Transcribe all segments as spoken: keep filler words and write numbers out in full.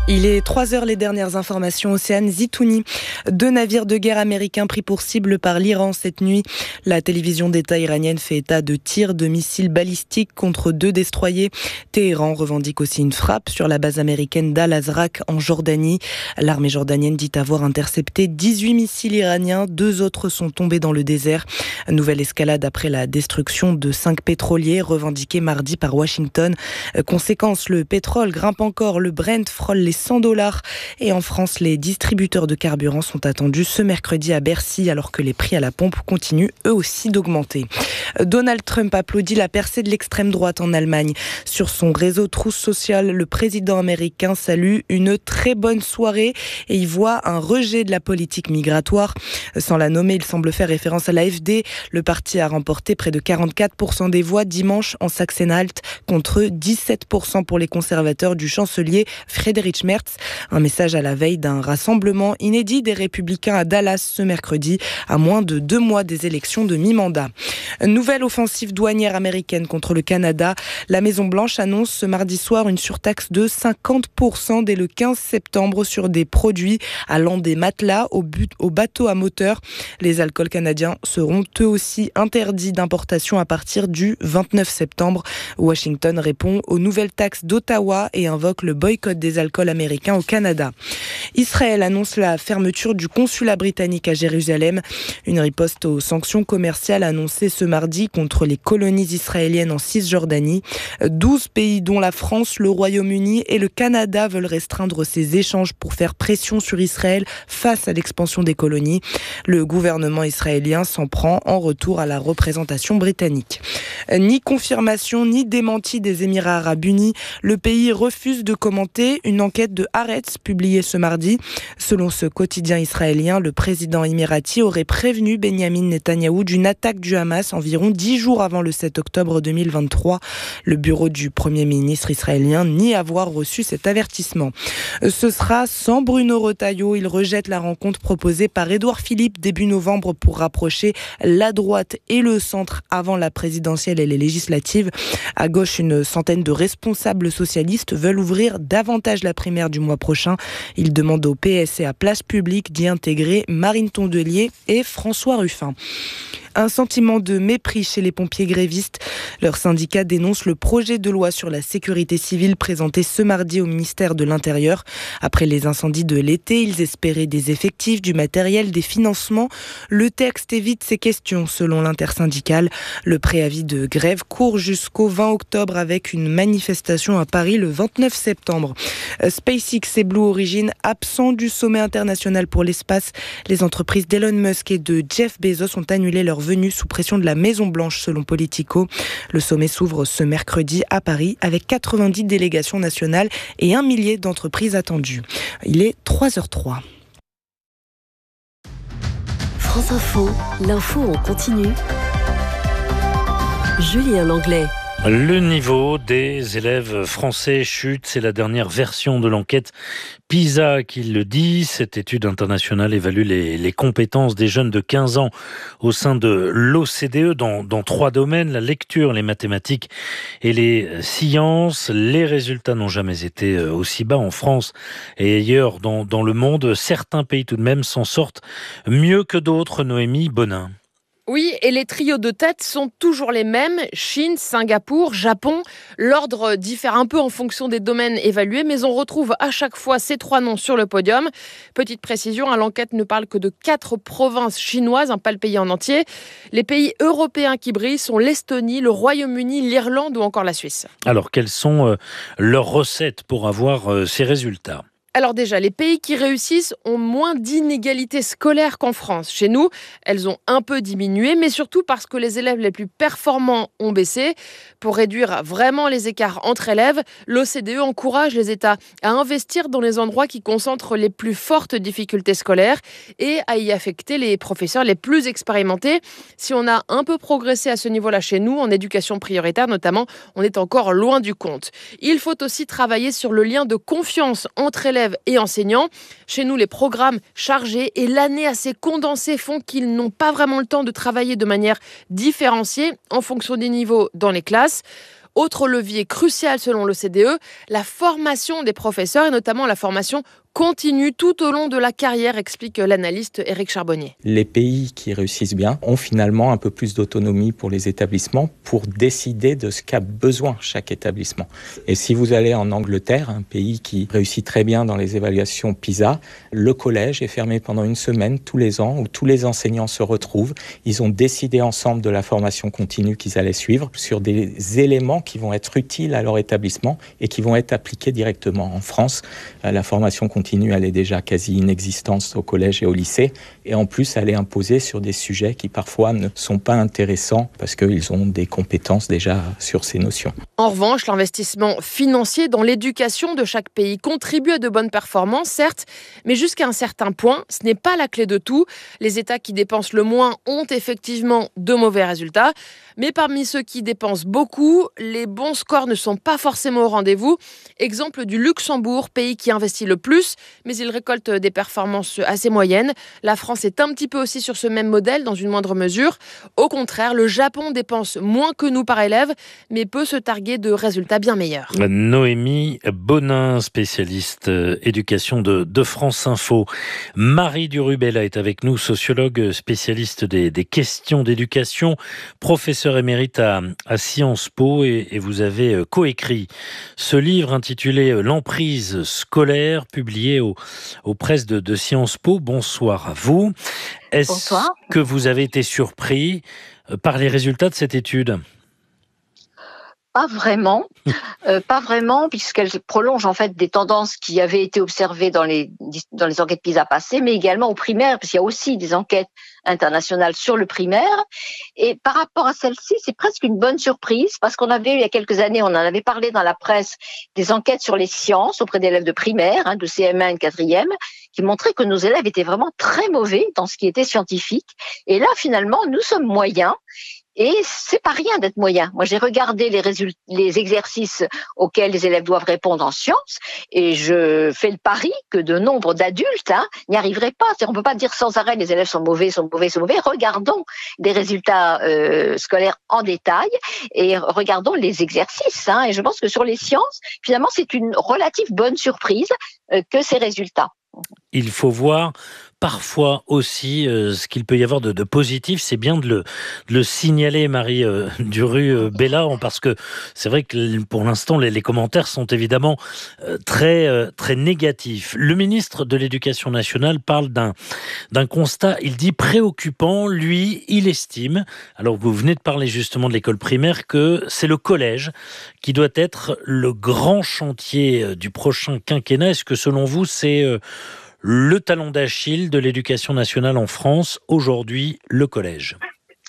Il est trois heures, les dernières informations. Océane Zitouni. Deux navires de guerre américains pris pour cible par l'Iran cette nuit. La télévision d'État iranienne fait état de tirs de missiles balistiques contre deux destroyers. Téhéran revendique aussi une frappe sur la base américaine d'Al-Azraq en Jordanie. L'armée jordanienne dit avoir intercepté dix-huit missiles iraniens. Deux autres sont tombés dans le désert. Nouvelle escalade après la destruction de cinq pétroliers revendiquée mardi par Washington. Conséquence, le pétrole grimpe encore. Le Brent frôle les cent dollars. Et en France, les distributeurs de carburant sont attendus ce mercredi à Bercy, alors que les prix à la pompe continuent eux aussi d'augmenter. Donald Trump applaudit la percée de l'extrême droite en Allemagne. Sur son réseau Truth Social, le président américain salue une très bonne soirée et y voit un rejet de la politique migratoire. Sans la nommer, il semble faire référence à l'A F D. Le parti a remporté près de quarante-quatre pour cent des voix dimanche en Saxe-Anhalt contre dix-sept pour cent pour les conservateurs du chancelier Friedrich Merz. Un message à la veille d'un rassemblement inédit des Républicains à Dallas ce mercredi, à moins de deux mois des élections de mi-mandat. Nouvelle offensive douanière américaine contre le Canada. La Maison-Blanche annonce ce mardi soir une surtaxe de cinquante pour cent dès le quinze septembre sur des produits allant des matelas au, but, au bateau à moteur. Les alcools canadiens seront eux aussi interdits d'importation à partir du vingt-neuf septembre. Washington répond aux nouvelles taxes d'Ottawa et invoque le boycott des alcools américains au Canada. Israël annonce la fermeture du consulat britannique à Jérusalem. Une riposte aux sanctions commerciales annoncées ce mardi contre les colonies israéliennes en Cisjordanie. douze pays dont la France, le Royaume-Uni et le Canada veulent restreindre ces échanges pour faire pression sur Israël face à l'expansion des colonies. Le gouvernement israélien s'en prend en retour à la représentation britannique. Ni confirmation ni démenti des Émirats arabes unis. Le pays refuse de commenter une enquête de Haaretz publiée ce mardi. Selon ce quotidien israélien, le président émirati aurait prévenu Benyamin Netanyahou d'une attaque du Hamas environ dix jours avant le sept octobre deux mille vingt-trois. Le bureau du Premier ministre israélien nie avoir reçu cet avertissement. Ce sera sans Bruno Retailleau. Il rejette la rencontre proposée par Édouard Philippe début novembre pour rapprocher la droite et le centre avant la présidentielle et les législatives. À gauche, une centaine de responsables socialistes veulent ouvrir davantage la primaire du mois prochain. Ils demandent au P S et à Place Publique d'y intégrer Marine Tondelier et François Ruffin. Un sentiment de mépris chez les pompiers grévistes. Leur syndicat dénonce le projet de loi sur la sécurité civile présenté ce mardi au ministère de l'Intérieur. Après les incendies de l'été, ils espéraient des effectifs, du matériel, des financements. Le texte évite ces questions, selon l'intersyndicale. Le préavis de grève court jusqu'au vingt octobre avec une manifestation à Paris le vingt-neuf septembre. SpaceX et Blue Origin absents du sommet international pour l'espace. Les entreprises d'Elon Musk et de Jeff Bezos ont annulé leur venue sous pression de la Maison-Blanche, selon Politico. Le sommet s'ouvre ce mercredi à Paris avec quatre-vingt-dix délégations nationales et un millier d'entreprises attendues. Il est trois heures zéro trois. France Info, l'info en continu. Julien Langlais. Le niveau des élèves français chute, c'est la dernière version de l'enquête PISA qui le dit. Cette étude internationale évalue les, les compétences des jeunes de quinze ans au sein de l'O C D E dans, dans trois domaines, la lecture, les mathématiques et les sciences. Les résultats n'ont jamais été aussi bas en France et ailleurs dans, dans le monde. Certains pays tout de même s'en sortent mieux que d'autres. Noémie Bonin. Oui, et les trios de tête sont toujours les mêmes. Chine, Singapour, Japon. L'ordre diffère un peu en fonction des domaines évalués, mais on retrouve à chaque fois ces trois noms sur le podium. Petite précision, hein, l'enquête ne parle que de quatre provinces chinoises, hein, pas le pays en entier. Les pays européens qui brillent sont l'Estonie, le Royaume-Uni, l'Irlande ou encore la Suisse. Alors, quelles sont euh, leurs recettes pour avoir euh, ces résultats ? Alors déjà, les pays qui réussissent ont moins d'inégalités scolaires qu'en France. Chez nous, elles ont un peu diminué, mais surtout parce que les élèves les plus performants ont baissé. Pour réduire vraiment les écarts entre élèves, l'O C D E encourage les États à investir dans les endroits qui concentrent les plus fortes difficultés scolaires et à y affecter les professeurs les plus expérimentés. Si on a un peu progressé à ce niveau-là chez nous, en éducation prioritaire notamment, on est encore loin du compte. Il faut aussi travailler sur le lien de confiance entre élèves et enseignants. Chez nous, les programmes chargés et l'année assez condensée font qu'ils n'ont pas vraiment le temps de travailler de manière différenciée en fonction des niveaux dans les classes. Autre levier crucial selon l'O C D E, la formation des professeurs et notamment la formation continue tout au long de la carrière, explique l'analyste Éric Charbonnier. Les pays qui réussissent bien ont finalement un peu plus d'autonomie pour les établissements pour décider de ce qu'a besoin chaque établissement. Et si vous allez en Angleterre, un pays qui réussit très bien dans les évaluations PISA, le collège est fermé pendant une semaine tous les ans où tous les enseignants se retrouvent. Ils ont décidé ensemble de la formation continue qu'ils allaient suivre sur des éléments qui vont être utiles à leur établissement et qui vont être appliqués directement. En France, la formation continue elle est déjà quasi inexistante au collège et au lycée. Et en plus, elle est imposée sur des sujets qui parfois ne sont pas intéressants parce qu'ils ont des compétences déjà sur ces notions. En revanche, l'investissement financier dans l'éducation de chaque pays contribue à de bonnes performances, certes, mais jusqu'à un certain point, ce n'est pas la clé de tout. Les États qui dépensent le moins ont effectivement de mauvais résultats. Mais parmi ceux qui dépensent beaucoup, les bons scores ne sont pas forcément au rendez-vous. Exemple du Luxembourg, pays qui investit le plus, mais il récolte des performances assez moyennes. La France est un petit peu aussi sur ce même modèle, dans une moindre mesure. Au contraire, le Japon dépense moins que nous par élève, mais peut se targuer de résultats bien meilleurs. Noémie Bonin, spécialiste éducation de, de France Info. Marie Durubella est avec nous, sociologue spécialiste des, des questions d'éducation, professeure émérite à, à Sciences Po et, et vous avez coécrit ce livre intitulé « L'emprise scolaire » publié au, aux presses de, de Sciences Po. Bonsoir à vous. Est-ce Bonsoir. que vous avez été surpris par les résultats de cette étude ? Pas vraiment, euh, pas vraiment, puisqu'elle prolonge en fait des tendances qui avaient été observées dans les dans les enquêtes PISA passées, mais également au primaire, parce qu'il y a aussi des enquêtes internationales sur le primaire. Et par rapport à celle-ci, c'est presque une bonne surprise, parce qu'on avait il y a quelques années, on en avait parlé dans la presse, des enquêtes sur les sciences auprès d'élèves de primaire, hein, de C M un et de quatrième, qui montraient que nos élèves étaient vraiment très mauvais dans ce qui était scientifique. Et là, finalement, nous sommes moyens. Et c'est pas rien d'être moyen. Moi, j'ai regardé les résultats, les exercices auxquels les élèves doivent répondre en sciences, et je fais le pari que de nombre d'adultes hein, n'y arriveraient pas. C'est-à-dire, on peut pas dire sans arrêt les élèves sont mauvais, sont mauvais, sont mauvais. Regardons des résultats euh, scolaires en détail et regardons les exercices. Hein, et je pense que sur les sciences, finalement, c'est une relative bonne surprise euh, que ces résultats. Il faut voir parfois aussi euh, ce qu'il peut y avoir de, de positif. C'est bien de le, de le signaler, Marie euh, Durubella, parce que c'est vrai que pour l'instant, les, les commentaires sont évidemment euh, très, euh, très négatifs. Le ministre de l'Éducation nationale parle d'un, d'un constat, il dit préoccupant. Lui, il estime, alors vous venez de parler justement de l'école primaire, que c'est le collège qui doit être le grand chantier du prochain quinquennat. Est-ce que selon vous, c'est euh, le talon d'Achille de l'éducation nationale en France, aujourd'hui, le collège?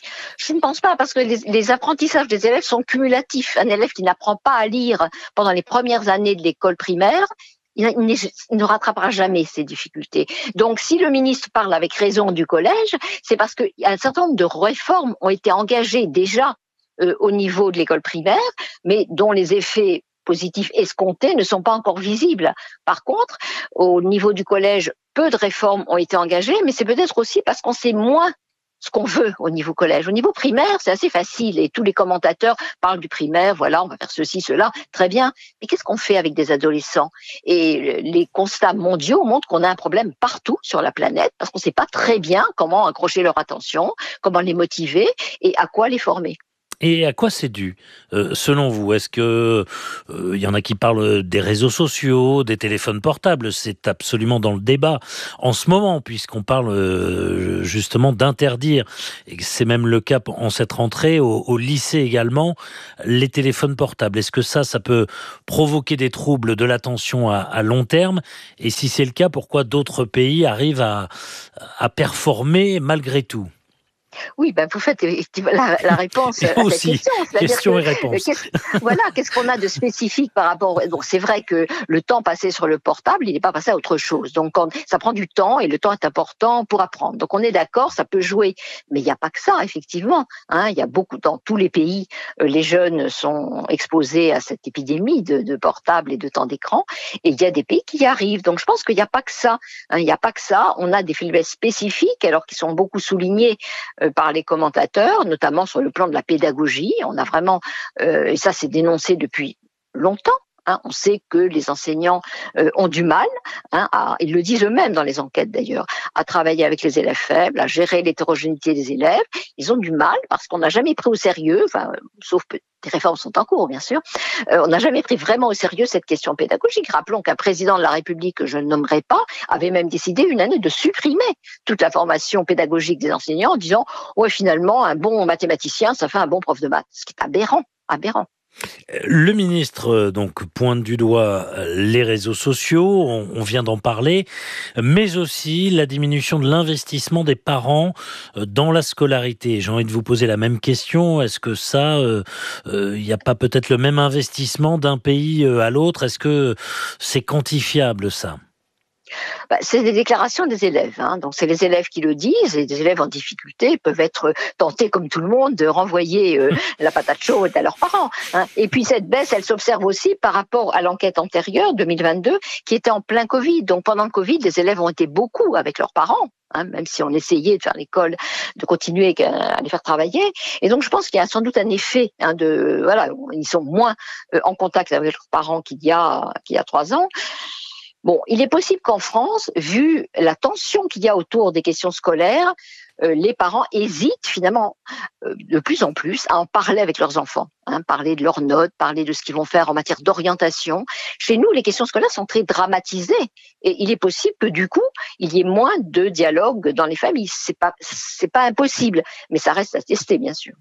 Je ne pense pas, parce que les, les apprentissages des élèves sont cumulatifs. Un élève qui n'apprend pas à lire pendant les premières années de l'école primaire, il, il, il ne rattrapera jamais ces difficultés. Donc, si le ministre parle avec raison du collège, c'est parce qu'un certain nombre de réformes ont été engagées déjà euh, au niveau de l'école primaire, mais dont les effets positifs escomptés ne sont pas encore visibles. Par contre, au niveau du collège, peu de réformes ont été engagées, mais c'est peut-être aussi parce qu'on sait moins ce qu'on veut au niveau collège. Au niveau primaire, c'est assez facile et tous les commentateurs parlent du primaire, voilà, on va faire ceci, cela, très bien. Mais qu'est-ce qu'on fait avec des adolescents? Et les constats mondiaux montrent qu'on a un problème partout sur la planète parce qu'on ne sait pas très bien comment accrocher leur attention, comment les motiver et à quoi les former. Et à quoi c'est dû, euh, selon vous? Est-ce que euh, y en a qui parlent des réseaux sociaux, des téléphones portables? C'est absolument dans le débat en ce moment, puisqu'on parle euh, justement d'interdire, et c'est même le cas en cette rentrée, au, au lycée également, les téléphones portables. Est-ce que ça, ça peut provoquer des troubles de l'attention à, à long terme? Et si c'est le cas, pourquoi d'autres pays arrivent à, à performer malgré tout? Oui, ben vous faites la, la réponse à Aussi, cette question. question que, et réponse. Qu'est-ce, voilà, qu'est-ce qu'on a de spécifique par rapport... Donc c'est vrai que le temps passé sur le portable, il n'est pas passé à autre chose. Donc quand, ça prend du temps et le temps est important pour apprendre. Donc on est d'accord, ça peut jouer. Mais il n'y a pas que ça, effectivement. Hein, il y a beaucoup, dans tous les pays, euh, les jeunes sont exposés à cette épidémie de, de portable et de temps d'écran. Et il y a des pays qui y arrivent. Donc je pense qu'il n'y a pas que ça. Hein, il n'y a pas que ça. On a des faiblesses spécifiques, alors qui sont beaucoup soulignées euh, euh, par les commentateurs, notamment sur le plan de la pédagogie. On a vraiment, euh, et ça c'est dénoncé depuis longtemps. Hein, on sait que les enseignants euh, ont du mal, hein, à, ils le disent eux-mêmes dans les enquêtes d'ailleurs, à travailler avec les élèves faibles, à gérer l'hétérogénéité des élèves. Ils ont du mal parce qu'on n'a jamais pris au sérieux, enfin, sauf que des réformes sont en cours bien sûr, euh, on n'a jamais pris vraiment au sérieux cette question pédagogique. Rappelons qu'un président de la République, que je ne nommerai pas, avait même décidé une année de supprimer toute la formation pédagogique des enseignants en disant « ouais, finalement, un bon mathématicien, ça fait un bon prof de maths », ce qui est aberrant, aberrant. Le ministre donc pointe du doigt les réseaux sociaux, on, on vient d'en parler, mais aussi la diminution de l'investissement des parents dans la scolarité. J'ai envie de vous poser la même question. Est-ce que ça, il euh, n'y euh, a pas peut-être le même investissement d'un pays à l'autre? Est-ce que c'est quantifiable ça? Bah, c'est des déclarations des élèves, hein. Donc c'est les élèves qui le disent, et des élèves en difficulté peuvent être tentés, comme tout le monde, de renvoyer euh, la patate chaude à leurs parents, hein. Et puis cette baisse, elle s'observe aussi par rapport à l'enquête antérieure, deux mille vingt-deux, qui était en plein Covid. Donc pendant le Covid, les élèves ont été beaucoup avec leurs parents, hein, même si on essayait de faire l'école, de continuer à les faire travailler. Et donc je pense qu'il y a sans doute un effet, hein, de voilà, ils sont moins euh, en contact avec leurs parents qu'il y a qu'il y a trois ans. Bon, il est possible qu'en France, vu la tension qu'il y a autour des questions scolaires, euh, les parents hésitent finalement euh, de plus en plus à en parler avec leurs enfants, hein, parler de leurs notes, parler de ce qu'ils vont faire en matière d'orientation. Chez nous, les questions scolaires sont très dramatisées et il est possible que du coup, il y ait moins de dialogue dans les familles. C'est pas, c'est pas impossible, mais ça reste à tester, bien sûr.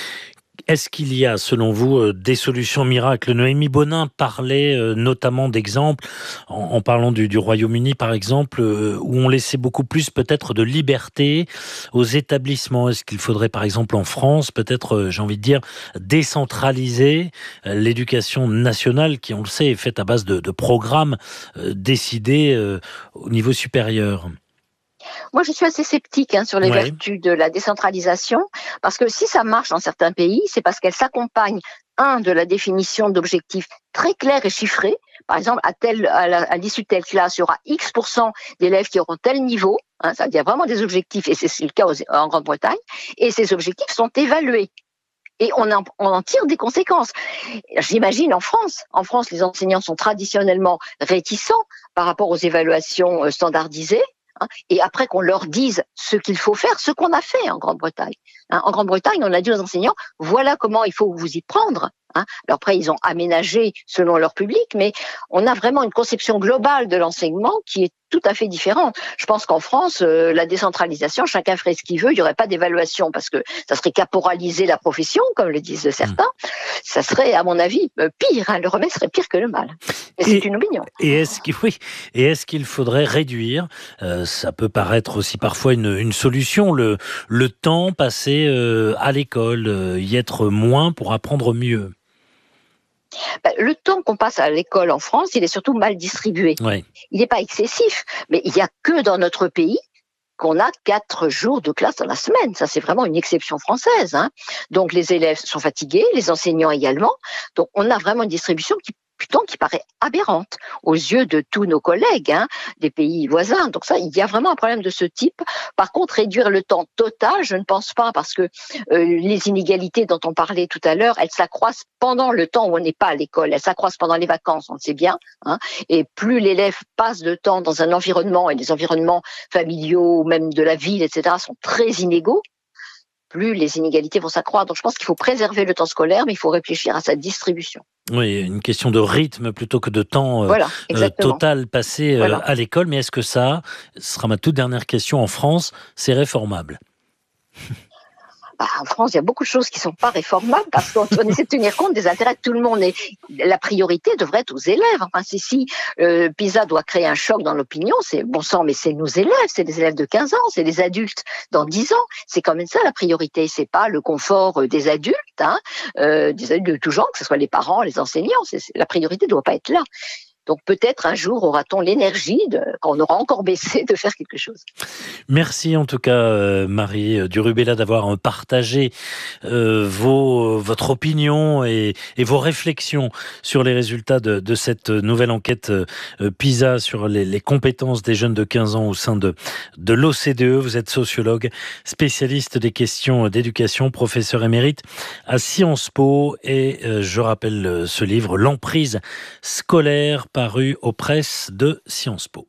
Est-ce qu'il y a, selon vous, des solutions miracles? Noémie Bonin parlait notamment d'exemples, en, en parlant du, du Royaume-Uni, par exemple, où on laissait beaucoup plus peut-être de liberté aux établissements. Est-ce qu'il faudrait, par exemple, en France, peut-être, j'ai envie de dire, décentraliser l'éducation nationale, qui, on le sait, est faite à base de, de programmes euh, décidés euh, au niveau supérieur? Moi, je suis assez sceptique, hein, sur les ouais. vertus de la décentralisation, parce que si ça marche dans certains pays, c'est parce qu'elle s'accompagne, un, de la définition d'objectifs très clairs et chiffrés. Par exemple, à, tel, à, la, à l'issue de telle classe, il y aura X pour cent d'élèves qui auront tel niveau. Hein, ça veut dire vraiment des objectifs, et c'est le cas aux, en Grande-Bretagne, et ces objectifs sont évalués. Et on en, on en tire des conséquences. J'imagine en France. En France, les enseignants sont traditionnellement réticents par rapport aux évaluations standardisées. Hein, et après qu'on leur dise ce qu'il faut faire, ce qu'on a fait en Grande-Bretagne. Hein, en Grande-Bretagne, on a dit aux enseignants, voilà comment il faut vous y prendre. Hein. Alors après, ils ont aménagé selon leur public, mais on a vraiment une conception globale de l'enseignement qui est tout à fait différente. Je pense qu'en France, euh, la décentralisation, chacun ferait ce qu'il veut, il n'y aurait pas d'évaluation parce que ça serait caporaliser la profession, comme le disent certains. Mmh. Ça serait, à mon avis, pire. Hein. Le remède serait pire que le mal. Et, et c'est une opinion. Et est-ce qu'il, oui, et est-ce qu'il faudrait réduire, euh, ça peut paraître aussi parfois une, une solution, le, le temps passé euh, à l'école, euh, y être moins pour apprendre mieux? Ben, le temps qu'on passe à l'école en France, il est surtout mal distribué. Ouais. Il n'est pas excessif, mais il n'y a que dans notre pays qu'on a quatre jours de classe dans la semaine. Ça, c'est vraiment une exception française. Hein. Donc, les élèves sont fatigués, les enseignants également. Donc, on a vraiment une distribution qui Putain, qui paraît aberrante aux yeux de tous nos collègues, hein, des pays voisins. Donc ça, il y a vraiment un problème de ce type. Par contre, réduire le temps total, je ne pense pas, parce que euh, les inégalités dont on parlait tout à l'heure, elles s'accroissent pendant le temps où on n'est pas à l'école. Elles s'accroissent pendant les vacances, on le sait bien. Hein, et plus l'élève passe de temps dans un environnement, et les environnements familiaux, ou même de la ville, et cetera, sont très inégaux, plus les inégalités vont s'accroître. Donc je pense qu'il faut préserver le temps scolaire, mais il faut réfléchir à sa distribution. Oui, une question de rythme plutôt que de temps euh, voilà, euh, total passé euh, voilà. à l'école. Mais est-ce que ça, ce sera ma toute dernière question, en France, c'est réformable? Bah, en France, il y a beaucoup de choses qui ne sont pas réformables parce qu'on essaie de tenir compte des intérêts de tout le monde. Et la priorité devrait être aux élèves. Enfin, si, si euh, PISA doit créer un choc dans l'opinion, c'est bon sang, mais c'est nos élèves, c'est des élèves de quinze ans, c'est des adultes dans dix ans. C'est quand même ça la priorité. C'est pas le confort des adultes, hein, euh, des adultes de tout genre, que ce soit les parents, les enseignants. C'est, la priorité ne doit pas être là. Donc peut-être un jour aura-t-on l'énergie, de, quand on aura encore baissé, de faire quelque chose. Merci en tout cas euh, Marie Durubella d'avoir partagé euh, vos, votre opinion et, et vos réflexions sur les résultats de, de cette nouvelle enquête euh, PISA sur les, les compétences des jeunes de quinze ans au sein de, de l'O C D E. Vous êtes sociologue, spécialiste des questions d'éducation, professeur émérite à Sciences Po et euh, je rappelle ce livre, L'emprise scolaire, paru aux presses de Sciences Po.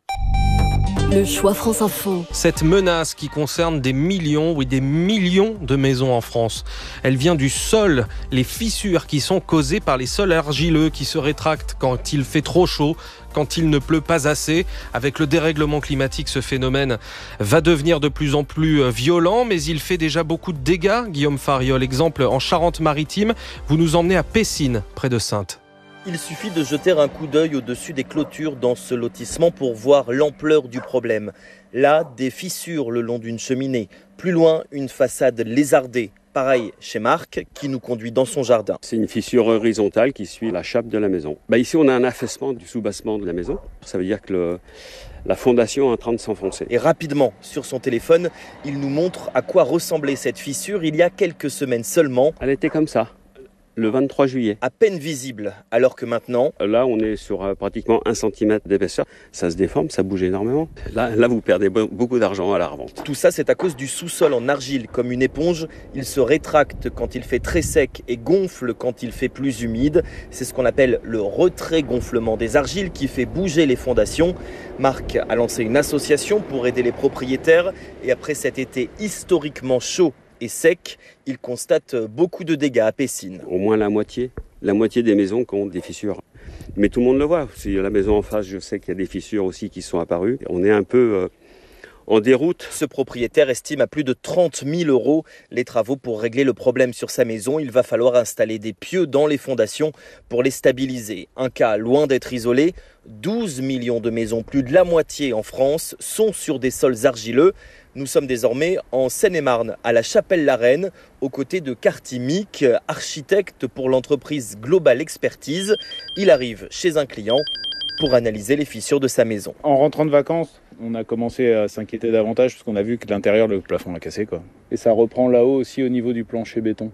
Le choix France Info. Cette menace qui concerne des millions, oui des millions de maisons en France. Elle vient du sol, les fissures qui sont causées par les sols argileux qui se rétractent quand il fait trop chaud, quand il ne pleut pas assez. Avec le dérèglement climatique, ce phénomène va devenir de plus en plus violent, mais il fait déjà beaucoup de dégâts. Guillaume Fariol, exemple en Charente-Maritime, vous nous emmenez à Pessines, près de Saintes. Il suffit de jeter un coup d'œil au-dessus des clôtures dans ce lotissement pour voir l'ampleur du problème. Là, des fissures le long d'une cheminée. Plus loin, une façade lézardée. Pareil chez Marc, qui nous conduit dans son jardin. C'est une fissure horizontale qui suit la chape de la maison. Bah ici, on a un affaissement du soubassement de la maison. Ça veut dire que le, la fondation est en train de s'enfoncer. Et rapidement, sur son téléphone, il nous montre à quoi ressemblait cette fissure il y a quelques semaines seulement. Elle était comme ça. Le vingt-trois juillet. À peine visible, alors que maintenant... Là, on est sur euh, pratiquement un centimètre d'épaisseur. Ça se déforme, ça bouge énormément. Là, là, vous perdez beaucoup d'argent à la revente. Tout ça, c'est à cause du sous-sol en argile. Comme une éponge, il se rétracte quand il fait très sec et gonfle quand il fait plus humide. C'est ce qu'on appelle le retrait-gonflement des argiles qui fait bouger les fondations. Marc a lancé une association pour aider les propriétaires. Et après cet été historiquement chaud et sec, il constate beaucoup de dégâts à Pessines. Au moins la moitié, la moitié des maisons qui ont des fissures. Mais tout le monde le voit. Si la maison en face, je sais qu'il y a des fissures aussi qui sont apparues. On est un peu euh, en déroute. Ce propriétaire estime à plus de trente mille euros les travaux pour régler le problème sur sa maison. Il va falloir installer des pieux dans les fondations pour les stabiliser. Un cas loin d'être isolé. douze millions de maisons, plus de la moitié en France, sont sur des sols argileux. Nous sommes désormais en Seine-et-Marne, à la Chapelle-la-Reine, aux côtés de Carty Mick, architecte pour l'entreprise Global Expertise. Il arrive chez un client pour analyser les fissures de sa maison. En rentrant de vacances, on a commencé à s'inquiéter davantage parce qu'on a vu que de l'intérieur, le plafond a cassé, quoi. Et ça reprend là-haut aussi au niveau du plancher béton.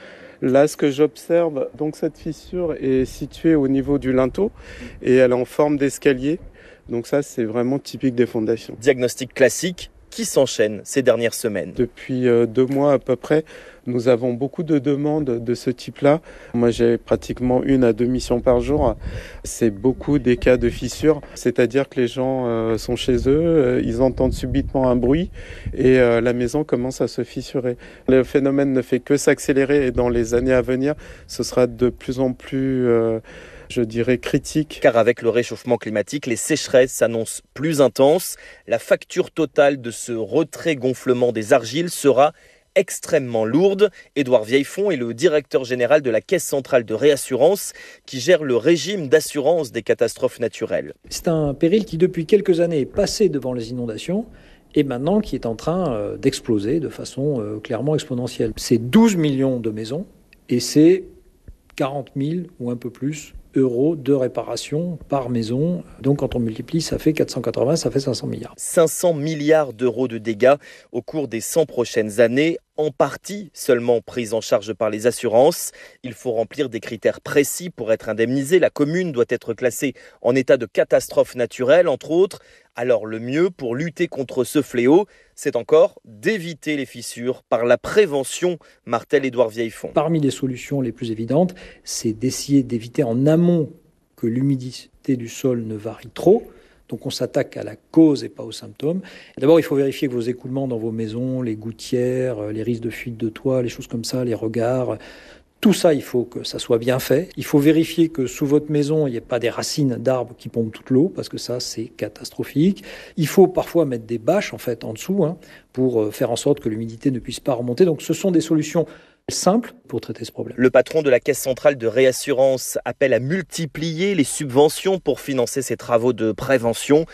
Là, ce que j'observe, donc cette fissure est située au niveau du linteau et elle est en forme d'escalier. Donc ça, c'est vraiment typique des fondations. Diagnostic classique qui s'enchaîne ces dernières semaines. Depuis deux mois à peu près, nous avons beaucoup de demandes de ce type-là. Moi, j'ai pratiquement une à deux missions par jour. C'est beaucoup des cas de fissures, c'est-à-dire que les gens euh, sont chez eux, euh, ils entendent subitement un bruit et euh, la maison commence à se fissurer. Le phénomène ne fait que s'accélérer et dans les années à venir, ce sera de plus en plus... Euh, je dirais critique. Car avec le réchauffement climatique, les sécheresses s'annoncent plus intenses. La facture totale de ce retrait-gonflement des argiles sera extrêmement lourde. Édouard Vieillefond est le directeur général de la Caisse centrale de réassurance qui gère le régime d'assurance des catastrophes naturelles. C'est un péril qui depuis quelques années est passé devant les inondations et maintenant qui est en train d'exploser de façon clairement exponentielle. C'est douze millions de maisons et c'est quarante mille ou un peu plus euros de réparation par maison. Donc quand on multiplie, ça fait quatre cent quatre-vingts, ça fait cinq cents milliards. cinq cents milliards d'euros de dégâts au cours des cent prochaines années, en partie seulement prise en charge par les assurances. Il faut remplir des critères précis pour être indemnisé. La commune doit être classée en état de catastrophe naturelle, entre autres. Alors le mieux pour lutter contre ce fléau, c'est encore d'éviter les fissures par la prévention, martèle Édouard Vieillefond. Parmi les solutions les plus évidentes, c'est d'essayer d'éviter en amont que l'humidité du sol ne varie trop. Donc on s'attaque à la cause et pas aux symptômes. D'abord, il faut vérifier que vos écoulements dans vos maisons, les gouttières, les risques de fuite de toit, les choses comme ça, les regards, tout ça, il faut que ça soit bien fait. Il faut vérifier que sous votre maison, il n'y ait pas des racines d'arbres qui pompent toute l'eau, parce que ça, c'est catastrophique. Il faut parfois mettre des bâches, en fait, en dessous, hein, pour faire en sorte que l'humidité ne puisse pas remonter. Donc ce sont des solutions simples pour traiter ce problème. Le patron de la Caisse centrale de réassurance appelle à multiplier les subventions pour financer ces travaux de prévention.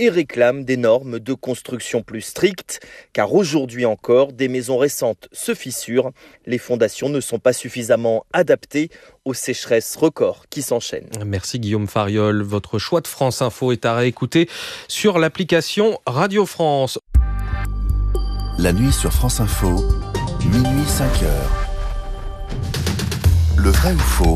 et réclame des normes de construction plus strictes, car aujourd'hui encore, des maisons récentes se fissurent. Les fondations ne sont pas suffisamment adaptées aux sécheresses records qui s'enchaînent. Merci Guillaume Fariol. Votre choix de France Info est à réécouter sur l'application Radio France. La nuit sur France Info, minuit cinq heures. Le vrai ou faux?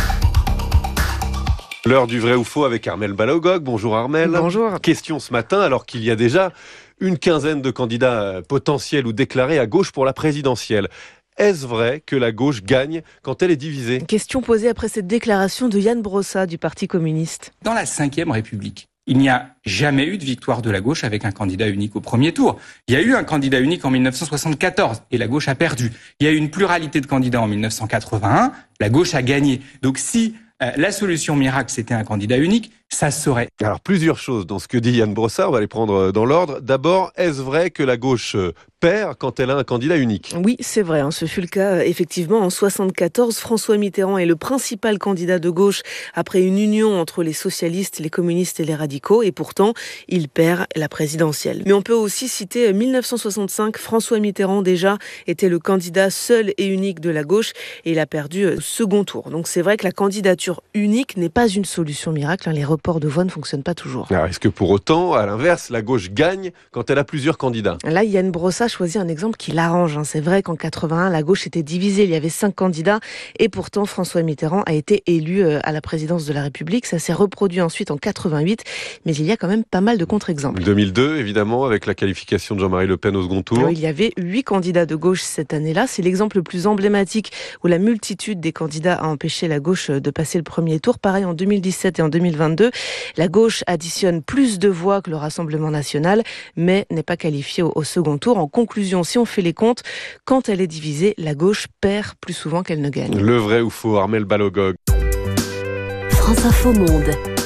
L'heure du vrai ou faux avec Armelle Balogog. Bonjour Armelle. Bonjour. Question ce matin, alors qu'il y a déjà une quinzaine de candidats potentiels ou déclarés à gauche pour la présidentielle. Est-ce vrai que la gauche gagne quand elle est divisée ? Question posée après cette déclaration de Yann Brossa du Parti communiste. Dans la cinquième République, il n'y a jamais eu de victoire de la gauche avec un candidat unique au premier tour. Il y a eu un candidat unique en mille neuf cent soixante-quatorze et la gauche a perdu. Il y a eu une pluralité de candidats en mille neuf cent quatre-vingt-un, la gauche a gagné. Donc si euh, la solution miracle c'était un candidat unique, ça serait... Alors plusieurs choses dans ce que dit Yann Brossa, on va les prendre dans l'ordre. D'abord, est-ce vrai que la gauche perd quand elle a un candidat unique ? Oui, c'est vrai, hein, ce fut le cas effectivement en soixante-quatorze. François Mitterrand est le principal candidat de gauche après une union entre les socialistes, les communistes et les radicaux, et pourtant il perd la présidentielle. Mais on peut aussi citer mille neuf cent soixante-cinq, François Mitterrand déjà était le candidat seul et unique de la gauche et il a perdu au second tour. Donc c'est vrai que la candidature unique n'est pas une solution miracle, hein, les report de voix ne fonctionne pas toujours. Alors, est-ce que pour autant, à l'inverse, la gauche gagne quand elle a plusieurs candidats ? Là, Yann Brossa choisit un exemple qui l'arrange. Hein. C'est vrai qu'en quatre-vingt-un, la gauche était divisée. Il y avait cinq candidats et pourtant, François Mitterrand a été élu à la présidence de la République. Ça s'est reproduit ensuite en quatre-vingt-huit, mais il y a quand même pas mal de contre-exemples. deux mille deux, évidemment, avec la qualification de Jean-Marie Le Pen au second tour. Alors, il y avait huit candidats de gauche cette année-là. C'est l'exemple le plus emblématique où la multitude des candidats a empêché la gauche de passer le premier tour. Pareil en deux mille dix-sept et en deux mille vingt-deux. La gauche additionne plus de voix que le Rassemblement national, mais n'est pas qualifiée au, au second tour. En conclusion, si on fait les comptes, quand elle est divisée, la gauche perd plus souvent qu'elle ne gagne. Le vrai ou faux, Armelle Balogog. France Info Monde.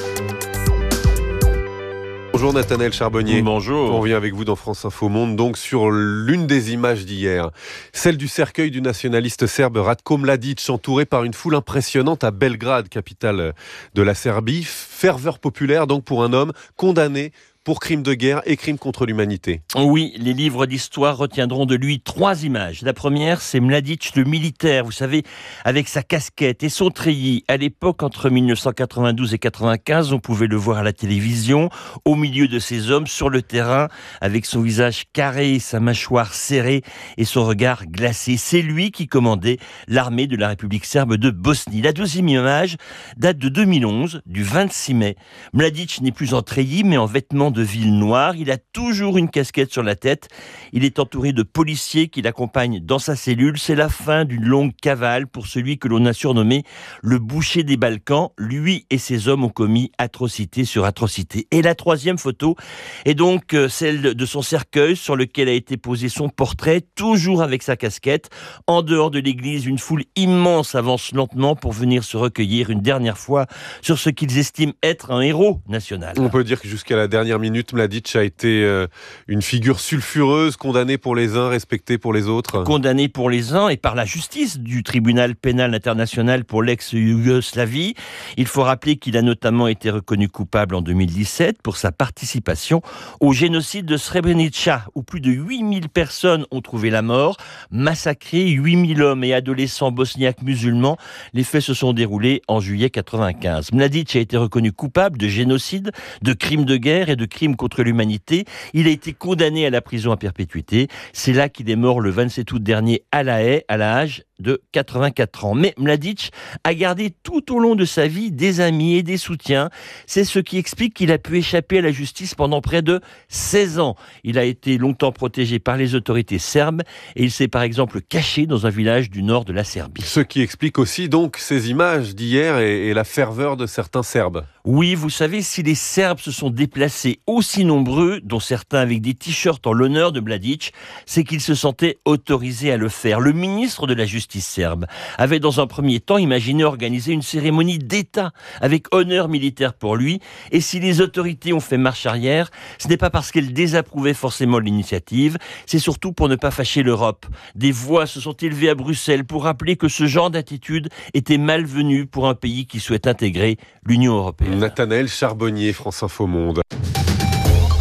Bonjour Nathanaël Charbonnier. Bonjour. On revient avec vous dans France Info Monde, donc sur l'une des images d'hier, celle du cercueil du nationaliste serbe Ratko Mladic, entouré par une foule impressionnante à Belgrade, capitale de la Serbie. Ferveur populaire donc pour un homme condamné pour crimes de guerre et crimes contre l'humanité. Oui, les livres d'histoire retiendront de lui trois images. La première, c'est Mladic, le militaire, vous savez, avec sa casquette et son treillis. À l'époque, entre mille neuf cent quatre-vingt-douze et quatre-vingt-quinze, on pouvait le voir à la télévision, au milieu de ces hommes, sur le terrain, avec son visage carré, sa mâchoire serrée et son regard glacé. C'est lui qui commandait l'armée de la République serbe de Bosnie. La deuxième image date de deux mille onze, du vingt-six mai. Mladic n'est plus en treillis, mais en vêtements de ville noire. Il a toujours une casquette sur la tête. Il est entouré de policiers qui l'accompagnent dans sa cellule. C'est la fin d'une longue cavale pour celui que l'on a surnommé le boucher des Balkans. Lui et ses hommes ont commis atrocité sur atrocité. Et la troisième photo est donc celle de son cercueil sur lequel a été posé son portrait, toujours avec sa casquette. En dehors de l'église, une foule immense avance lentement pour venir se recueillir une dernière fois sur ce qu'ils estiment être un héros national. On peut dire que jusqu'à la dernière minute, Mladic a été euh, une figure sulfureuse, condamnée pour les uns, respectée pour les autres. Condamné pour les uns et par la justice du tribunal pénal international pour l'ex-Yougoslavie. Il faut rappeler qu'il a notamment été reconnu coupable en deux mille dix-sept pour sa participation au génocide de Srebrenica, où plus de huit mille personnes ont trouvé la mort, massacré huit mille hommes et adolescents bosniaques musulmans. Les faits se sont déroulés en juillet quatre-vingt-quinze. Mladic a été reconnu coupable de génocide, de crimes de guerre et de crimes contre l'humanité. Il a été condamné à la prison à perpétuité. C'est là qu'il est mort le vingt-sept août dernier à La Haye, à l'âge de quatre-vingt-quatre ans. Mais Mladic a gardé tout au long de sa vie des amis et des soutiens. C'est ce qui explique qu'il a pu échapper à la justice pendant près de seize ans. Il a été longtemps protégé par les autorités serbes et il s'est par exemple caché dans un village du nord de la Serbie. Ce qui explique aussi donc ces images d'hier et, et la ferveur de certains Serbes. Oui, vous savez, si les Serbes se sont déplacés aussi nombreux, dont certains avec des t-shirts en l'honneur de Mladic, c'est qu'ils se sentaient autorisés à le faire. Le ministre de la Justice serbe avait dans un premier temps imaginé organiser une cérémonie d'État avec honneur militaire pour lui. Et si les autorités ont fait marche arrière, ce n'est pas parce qu'elles désapprouvaient forcément l'initiative, c'est surtout pour ne pas fâcher l'Europe. Des voix se sont élevées à Bruxelles pour rappeler que ce genre d'attitude était malvenu pour un pays qui souhaite intégrer l'Union européenne. Nathanaël Charbonnier, France Info Monde.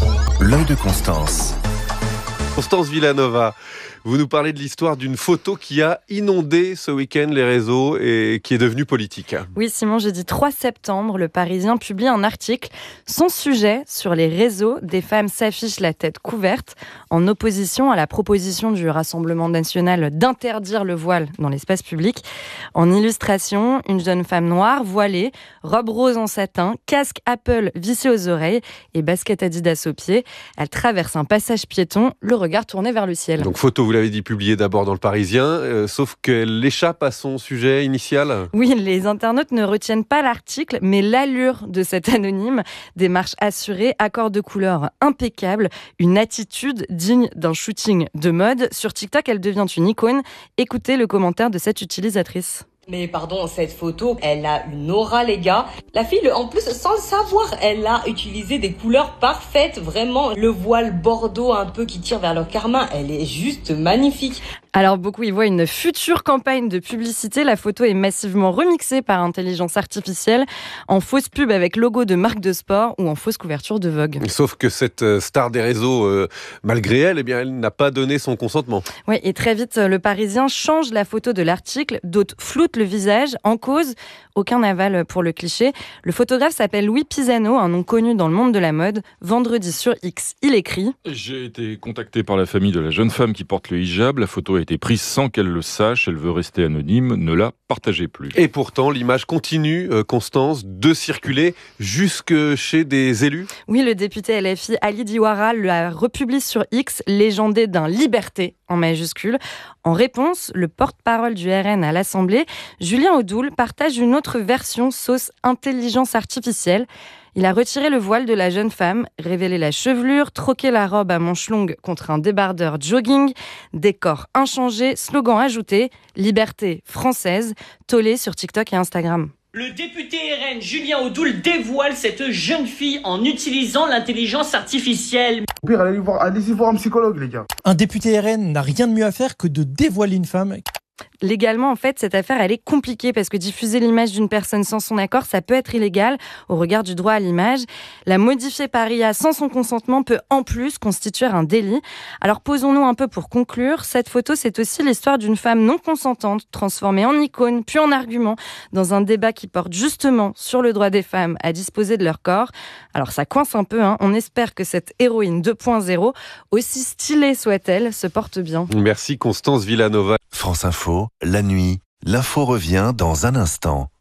l'œil de Constance. Constance Villanova, vous nous parlez de l'histoire d'une photo qui a inondé ce week-end les réseaux et qui est devenue politique. Oui, Simon, jeudi trois septembre, le Parisien publie un article. Son sujet, sur les réseaux, des femmes s'affichent la tête couverte en opposition à la proposition du Rassemblement national d'interdire le voile dans l'espace public. En illustration, une jeune femme noire, voilée, robe rose en satin, casque Apple vissé aux oreilles et basket Adidas aux pieds. Elle traverse un passage piéton, le regard tourné vers le ciel. Donc photo, vous l'avez dit, publiée d'abord dans le Parisien, euh, sauf qu'elle échappe à son sujet initial. Oui, les internautes ne retiennent pas l'article, mais l'allure de cet anonyme. Démarche assurée, accord de couleur impeccable, une attitude digne d'un shooting de mode. Sur TikTok, elle devient une icône. Écoutez le commentaire de cette utilisatrice. Mais pardon, cette photo, elle a une aura, les gars. La fille, en plus, sans le savoir, elle a utilisé des couleurs parfaites. Vraiment, le voile bordeaux un peu qui tire vers le carmin, elle est juste magnifique. Alors beaucoup y voient une future campagne de publicité. La photo est massivement remixée par intelligence artificielle en fausse pub avec logo de marque de sport ou en fausse couverture de Vogue. Sauf que cette star des réseaux, euh, malgré elle, eh bien, elle n'a pas donné son consentement. Oui, et très vite, le Parisien change la photo de l'article. D'autres floutent le visage. En cause, aucun aval pour le cliché. Le photographe s'appelle Louis Pisano, un nom connu dans le monde de la mode. Vendredi sur X, il écrit « J'ai été contacté par la famille de la jeune femme qui porte le hijab. La photo a été prise sans qu'elle le sache. Elle veut rester anonyme. Ne la partagez plus. » Et pourtant, l'image continue, euh, Constance, de circuler jusque chez des élus. Oui, le député L F I Ali Diwara la republie sur X, légendé d'un liberté en majuscule. En réponse, le porte-parole du R N à l'Assemblée, Julien Audoul, partage une autre version sauce intelligence artificielle. Il a retiré le voile de la jeune femme, révélé la chevelure, troqué la robe à manches longues contre un débardeur jogging, décor inchangé, slogan ajouté, liberté française, tollé sur TikTok et Instagram. Le député R N Julien Audoul dévoile cette jeune fille en utilisant l'intelligence artificielle. Au pire, allez voir, allez-y voir un psychologue, les gars. Un député R N n'a rien de mieux à faire que de dévoiler une femme. Légalement, en fait, cette affaire, elle est compliquée parce que diffuser l'image d'une personne sans son accord, ça peut être illégal au regard du droit à l'image. La modifier par I A sans son consentement peut en plus constituer un délit. Alors posons-nous un peu pour conclure. Cette photo, c'est aussi l'histoire d'une femme non consentante transformée en icône, puis en argument, dans un débat qui porte justement sur le droit des femmes à disposer de leur corps. Alors ça coince un peu, hein. On espère que cette héroïne deux point zéro, aussi stylée soit-elle, se porte bien. Merci Constance Villanova. France Info, la nuit, l'info revient dans un instant.